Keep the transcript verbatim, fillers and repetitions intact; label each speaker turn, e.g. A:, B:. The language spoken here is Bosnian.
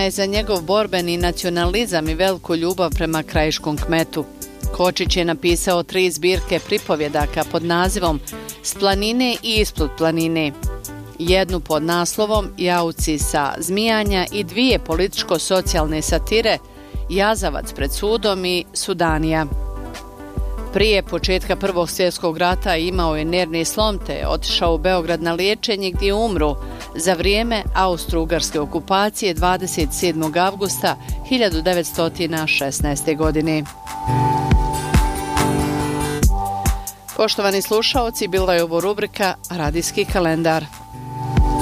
A: je za njegov borbeni nacionalizam i veliku ljubav prema krajiškom kmetu. Kočić je napisao tri zbirke pripovjedaka pod nazivom S planine i ispod planine, jednu pod naslovom Jauci sa Zmijanja i dvije političko-socijalne satire Jazavac pred sudom i Sudanija. Prije početka Prvog svjetskog rata imao je nervni slom te je otišao u Beograd na liječenje gdje je umro za vrijeme austro-ugarske okupacije dvadeset sedmog avgusta hiljadu devetsto šesnaeste. godine. Poštovani slušaoci, bila je ovo rubrika Radijski kalendar.